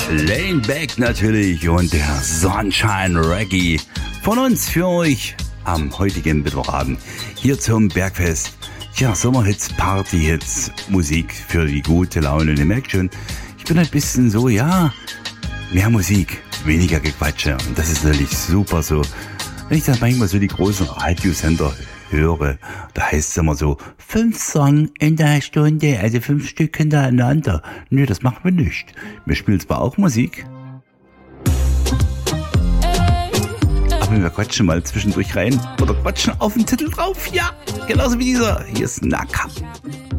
Lane Beck natürlich und der Sunshine Reggae von uns für euch am heutigen Mittwochabend hier zum Bergfest. Ja, Sommerhits, Partyhits, Musik für die gute Laune. Und ihr merkt schon, ich bin ein bisschen so, ja, mehr Musik, weniger Gequatsche. Und das ist natürlich super so. Wenn ich dann manchmal so die großen Radiosender höre, da heißt es immer so, 5 Songs in der Stunde, also 5 Stück hintereinander. Nö, das machen wir nicht. Wir spielen zwar auch Musik, aber wir quatschen mal zwischendurch rein oder quatschen auf den Titel drauf. Ja, genauso wie dieser. Hier ist Naka.